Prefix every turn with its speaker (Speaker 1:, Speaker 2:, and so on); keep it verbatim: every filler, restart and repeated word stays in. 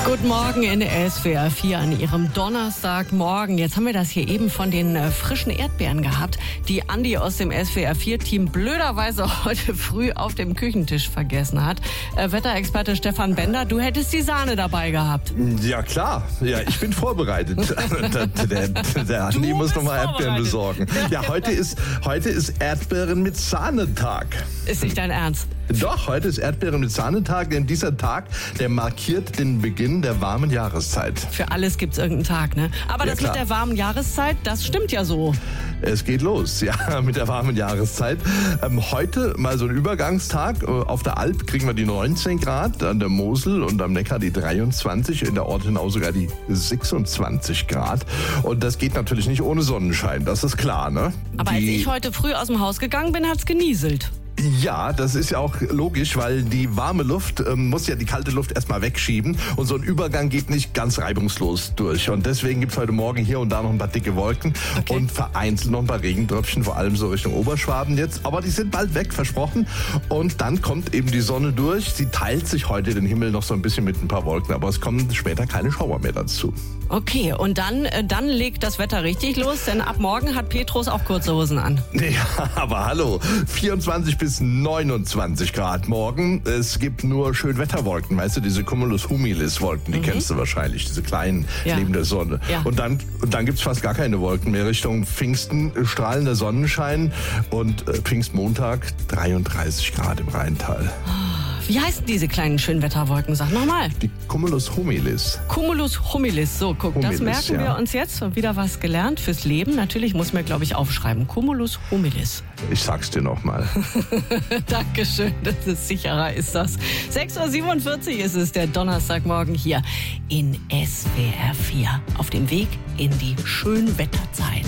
Speaker 1: Guten Morgen in der S W R vier an Ihrem Donnerstagmorgen. Jetzt haben wir das hier eben von den äh, frischen Erdbeeren gehabt, die Andi aus dem S W R vier Team blöderweise heute früh auf dem Küchentisch vergessen hat. Äh, Wetterexperte Stefan Bender, du hättest die Sahne dabei gehabt.
Speaker 2: Ja klar, ja, ich bin vorbereitet. der, der, der Andi
Speaker 1: Du
Speaker 2: muss
Speaker 1: bist
Speaker 2: noch mal Erdbeeren besorgen. Ja, heute ist, heute ist Erdbeeren mit Sahne-Tag.
Speaker 1: Ist nicht dein Ernst?
Speaker 2: Doch, heute ist Erdbeeren mit Sahnetag, denn dieser Tag, der markiert den Beginn der warmen Jahreszeit.
Speaker 1: Für alles gibt's irgendeinen Tag, ne? Aber
Speaker 2: Ja,
Speaker 1: das
Speaker 2: klar.
Speaker 1: mit der warmen Jahreszeit, das stimmt ja so.
Speaker 2: Es geht los, ja, mit der warmen Jahreszeit. Ähm, heute mal so ein Übergangstag. Äh, Auf der Alp kriegen wir die neunzehn Grad, an der Mosel und am Neckar die dreiundzwanzig, in der Ortenau sogar die sechsundzwanzig Grad. Und das geht natürlich nicht ohne Sonnenschein, das ist klar, ne?
Speaker 1: Aber als
Speaker 2: Die-
Speaker 1: ich heute früh aus dem Haus gegangen bin, hat's genieselt.
Speaker 2: Ja, das ist ja auch logisch, weil die warme Luft ähm, muss ja die kalte Luft erstmal wegschieben und so ein Übergang geht nicht ganz reibungslos durch. Und deswegen gibt's heute Morgen hier und da noch ein paar dicke Wolken
Speaker 1: Okay.
Speaker 2: und vereinzelt noch ein paar Regentröpfchen, vor allem so Richtung Oberschwaben jetzt. Aber die sind bald weg, versprochen. Und dann kommt eben die Sonne durch. Sie teilt sich heute den Himmel noch so ein bisschen mit ein paar Wolken, aber es kommen später keine Schauer mehr dazu.
Speaker 1: Okay, und dann, äh, dann legt das Wetter richtig los, denn ab morgen hat Petrus auch kurze Hosen an.
Speaker 2: Ja, aber hallo, vierundzwanzig bis neunundzwanzig Grad morgen. Es gibt nur Schönwetterwolken, weißt du, diese Cumulus-Humilis-Wolken, die kennst du wahrscheinlich, diese kleinen
Speaker 1: Ja.
Speaker 2: neben der Sonne.
Speaker 1: Ja.
Speaker 2: Und dann, und dann gibt's fast gar keine Wolken mehr. Richtung Pfingsten äh, strahlender Sonnenschein und äh, Pfingstmontag dreiunddreißig Grad im Rheintal.
Speaker 1: Wie heißen diese kleinen Schönwetterwolken? Sag nochmal.
Speaker 2: Die Cumulus-Humilis.
Speaker 1: Cumulus humilis. So, guck, das
Speaker 2: Humilis,
Speaker 1: merken wir
Speaker 2: ja.
Speaker 1: uns jetzt. Wieder was gelernt fürs Leben. Natürlich muss mir, glaube ich, aufschreiben. Cumulus humilis.
Speaker 2: Ich sag's dir nochmal.
Speaker 1: Dankeschön, das ist sicherer ist das. sechs Uhr siebenundvierzig ist es, der Donnerstagmorgen hier in S W R vier. Auf dem Weg in die Schönwetterzeit.